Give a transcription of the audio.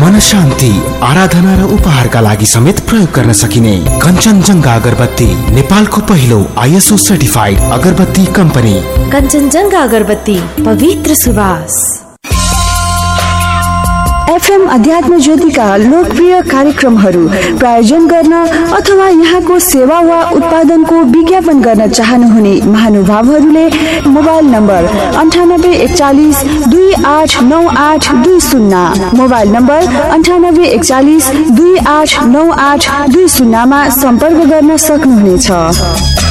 मन शान्ति, आराधना र उपहारका लागि समेत प्रयोग गर्न सकिने कञ्चनजङ्घा अगरबत्ती नेपालको पहिलो ISO सर्टिफाइड अगरबत्ती कम्पनी। कञ्चनजङ्घा अगरबत्ती, पवित्र सुवास। FM अध्यात्म ज्योतिका लोकप्रिय कार्यक्रमहरू प्रायोजन गर्न अथवा यहाँको सेवा वा उत्पादनको विज्ञापन गर्न चाहनुहुने महानुभावहरूले मोबाइल नम्बर 9841 289820, मोबाइल नम्बर 9841 289820 मा सम्पर्क गर्न सक्नुहुनेछ।